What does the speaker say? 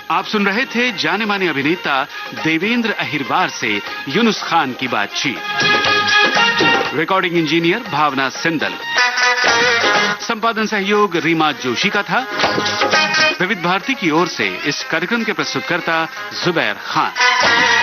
आप सुन रहे थे जाने माने अभिनेता देवेंद्र अहिरवार से यूनुस खान की बातचीत। रिकॉर्डिंग इंजीनियर भावना सिंदल, संपादन सहयोग रीमा जोशी का था। विविध भारती की ओर से इस कार्यक्रम के प्रस्तुतकर्ता जुबैर खान।